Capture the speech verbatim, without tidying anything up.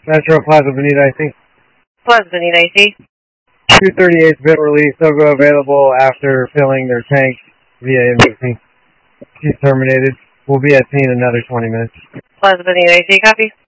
Metro Plaza Bonita I C. Plaza Bonita I C. two thirty-eight bit release. They'll go available after filling their tank via M V C. She's terminated. We'll be at scene in another twenty minutes. Plaza Bonita I C, copy.